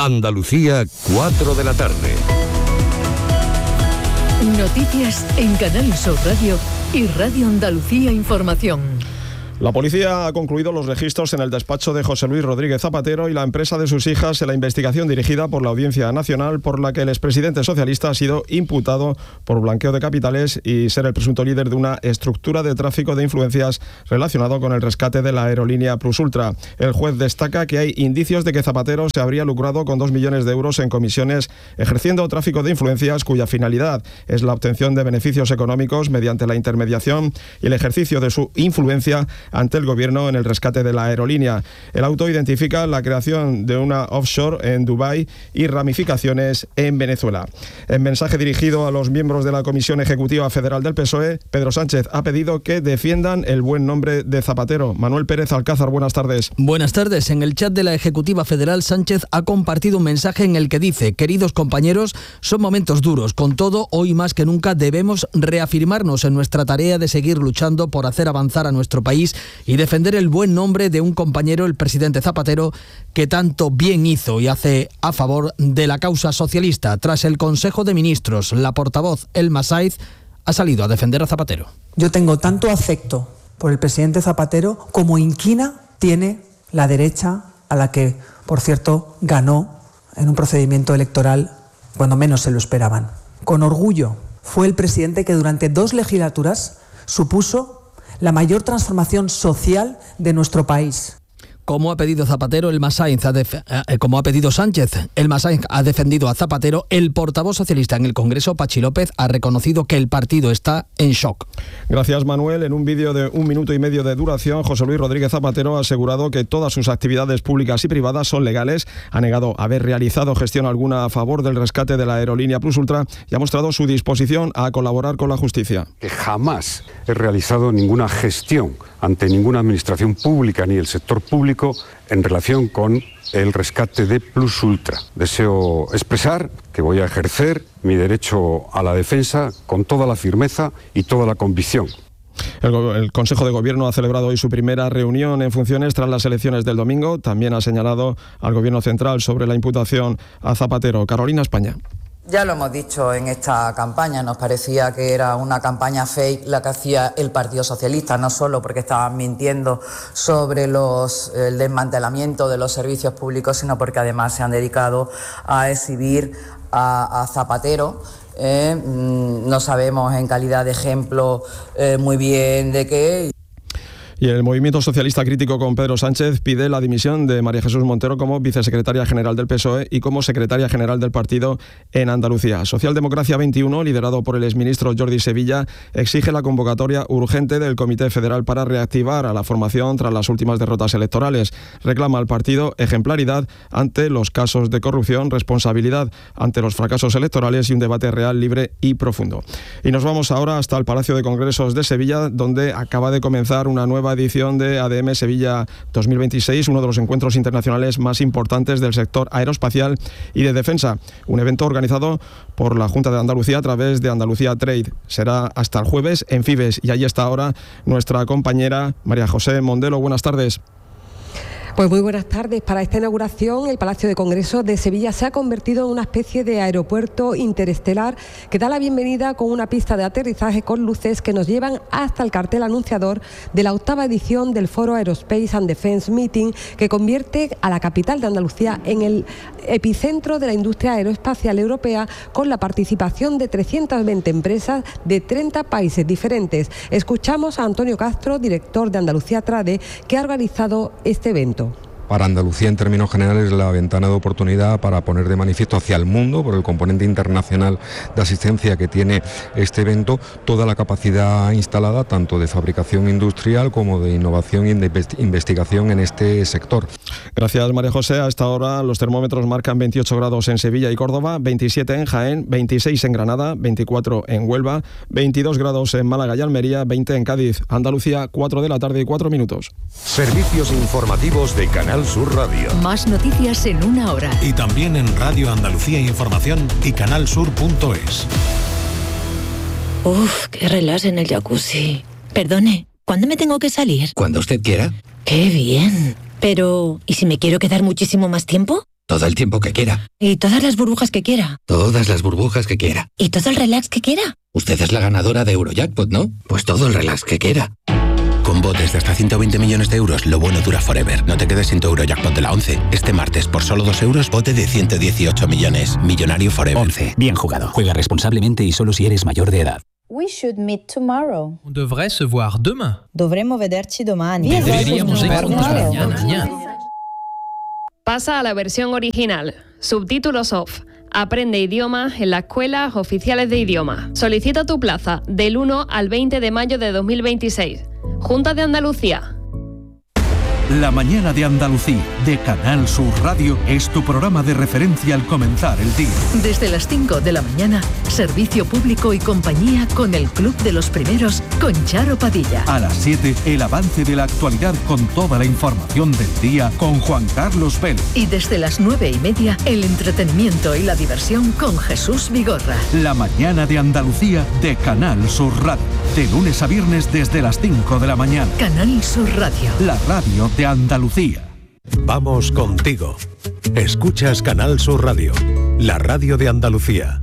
Andalucía, 4 de la tarde. Noticias en Canal Sur Radio y Radio Andalucía Información. La policía ha concluido los registros en el despacho de José Luis Rodríguez Zapatero y la empresa de sus hijas en la investigación dirigida por la Audiencia Nacional, por la que el expresidente socialista ha sido imputado por blanqueo de capitales y ser el presunto líder de una estructura de tráfico de influencias relacionado con el rescate de la aerolínea Plus Ultra. El juez destaca que hay indicios de que Zapatero se habría lucrado con 2 millones de euros en comisiones ejerciendo tráfico de influencias cuya finalidad es la obtención de beneficios económicos mediante la intermediación y el ejercicio de su influencia ante el gobierno en el rescate de la aerolínea. El auto identifica la creación de una offshore en Dubái y ramificaciones en Venezuela. En mensaje dirigido a los miembros de la Comisión Ejecutiva Federal del PSOE, Pedro Sánchez ha pedido que defiendan el buen nombre de Zapatero. Manuel Pérez Alcázar, buenas tardes. Buenas tardes. En el chat de la Ejecutiva Federal, Sánchez ha compartido un mensaje en el que dice: queridos compañeros, son momentos duros. Con todo, hoy más que nunca debemos reafirmarnos en nuestra tarea de seguir luchando por hacer avanzar a nuestro país y defender el buen nombre de un compañero, el presidente Zapatero, que tanto bien hizo y hace a favor de la causa socialista. Tras el Consejo de Ministros, la portavoz Elma Saiz ha salido a defender a Zapatero. Yo tengo tanto afecto por el presidente Zapatero como inquina tiene la derecha, a la que, por cierto, ganó en un procedimiento electoral cuando menos se lo esperaban. Con orgullo, fue el presidente que durante 2 legislaturas supuso la mayor transformación social de nuestro país. Como ha pedido Zapatero, como ha pedido Sánchez, Elma Saiz ha defendido a Zapatero. El portavoz socialista en el Congreso, Pachi López, ha reconocido que el partido está en shock. Gracias, Manuel. En un vídeo de 1 minuto y medio de duración, José Luis Rodríguez Zapatero ha asegurado que todas sus actividades públicas y privadas son legales, ha negado haber realizado gestión alguna a favor del rescate de la aerolínea Plus Ultra y ha mostrado su disposición a colaborar con la justicia. Que jamás he realizado ninguna gestión ante ninguna administración pública ni el sector público en relación con el rescate de Plus Ultra. Deseo expresar que voy a ejercer mi derecho a la defensa con toda la firmeza y toda la convicción. El Consejo de Gobierno ha celebrado hoy su primera reunión en funciones tras las elecciones del domingo. También ha señalado al Gobierno central sobre la imputación a Zapatero. Carolina España. Ya lo hemos dicho en esta campaña, nos parecía que era una campaña fake la que hacía el Partido Socialista, no solo porque estaban mintiendo sobre el desmantelamiento de los servicios públicos, sino porque además se han dedicado a exhibir a Zapatero. No sabemos en calidad de ejemplo muy bien de qué. Y el Movimiento Socialista Crítico con Pedro Sánchez pide la dimisión de María Jesús Montero como vicesecretaria general del PSOE y como secretaria general del partido en Andalucía. Socialdemocracia 21, liderado por el exministro Jordi Sevilla, exige la convocatoria urgente del Comité Federal para reactivar a la formación tras las últimas derrotas electorales. Reclama al partido ejemplaridad ante los casos de corrupción, responsabilidad ante los fracasos electorales y un debate real, libre y profundo. Y nos vamos ahora hasta el Palacio de Congresos de Sevilla, donde acaba de comenzar una nueva edición de ADM Sevilla 2026, uno de los encuentros internacionales más importantes del sector aeroespacial y de defensa. Un evento organizado por la Junta de Andalucía a través de Andalucía Trade. Será hasta el jueves en Fibes y allí está ahora nuestra compañera María José Mondelo. Buenas tardes. Pues muy buenas tardes. Para esta inauguración, el Palacio de Congresos de Sevilla se ha convertido en una especie de aeropuerto interestelar que da la bienvenida con una pista de aterrizaje con luces que nos llevan hasta el cartel anunciador de la 8ª edición del Foro Aerospace and Defence Meeting, que convierte a la capital de Andalucía en el epicentro de la industria aeroespacial europea, con la participación de 320 empresas de 30 países diferentes. Escuchamos a Antonio Castro, director de Andalucía Trade, que ha organizado este evento. Para Andalucía, en términos generales, es la ventana de oportunidad para poner de manifiesto hacia el mundo, por el componente internacional de asistencia que tiene este evento, toda la capacidad instalada, tanto de fabricación industrial como de innovación y de investigación en este sector. Gracias, María José. A esta hora los termómetros marcan 28 grados en Sevilla y Córdoba, 27 en Jaén, 26 en Granada, 24 en Huelva, 22 grados en Málaga y Almería, 20 en Cádiz. Andalucía, 4 de la tarde y 4 minutos. Servicios informativos de Canal Sur Radio. Más noticias en una hora. Y también en Radio Andalucía Información y canalsur.es. Uf, qué relax en el jacuzzi. Perdone, ¿cuándo me tengo que salir? Cuando usted quiera. ¡Qué bien! Pero, ¿y si me quiero quedar muchísimo más tiempo? Todo el tiempo que quiera. Y todas las burbujas que quiera. Todas las burbujas que quiera. Y todo el relax que quiera. Usted es la ganadora de Eurojackpot, ¿no? Pues todo el relax que quiera. Con botes de hasta 120 millones de euros, lo bueno dura forever. No te quedes sin tu Eurojackpot de la 11. Este martes, por solo 2 euros, bote de 118 millones. Millonario forever. 11. Bien jugado. Juega responsablemente y solo si eres mayor de edad. We should meet tomorrow. On devrait se voir demain. Dovremmo vederci domani. Deberíamos vernos mañana. Pasa a la versión original. Subtítulos off. Aprende idiomas en las escuelas oficiales de idioma. Solicita tu plaza del 1 al 20 de mayo de 2026. Junta de Andalucía. La mañana de Andalucía, de Canal Sur Radio, es tu programa de referencia al comenzar el día. Desde las 5 de la mañana, servicio público y compañía con el Club de los Primeros, con Charo Padilla. A las 7, el avance de la actualidad con toda la información del día con Juan Carlos Vélez. Y desde las 9:30, el entretenimiento y la diversión con Jesús Vigorra. La mañana de Andalucía, de Canal Sur Radio. De lunes a viernes desde las 5 de la mañana. Canal Sur Radio. La radio de Andalucía. Vamos contigo. Escuchas Canal Sur Radio, la radio de Andalucía.